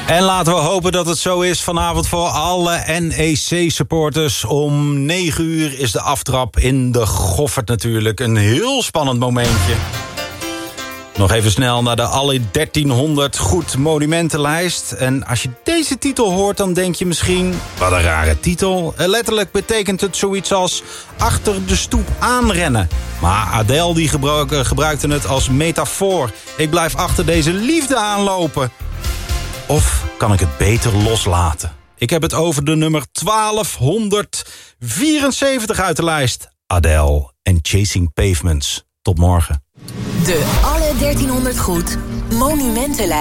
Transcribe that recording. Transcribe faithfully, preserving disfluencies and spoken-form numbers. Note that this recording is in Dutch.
En laten we hopen dat het zo is vanavond voor alle N E C-supporters. Om negen uur is de aftrap in de Goffert natuurlijk. Een heel spannend momentje. Nog even snel naar de alle dertienhonderd goed monumentenlijst. En als je deze titel hoort, dan denk je misschien... wat een rare titel. Letterlijk betekent het zoiets als achter de stoep aanrennen. Maar Adele die gebruik, gebruikte het als metafoor. Ik blijf achter deze liefde aanlopen. Of kan ik het beter loslaten? Ik heb het over de nummer twaalfhonderdvierenzeventig uit de lijst. Adele en Chasing Pavements. Tot morgen. De alle dertienhonderd goed monumentenlijst.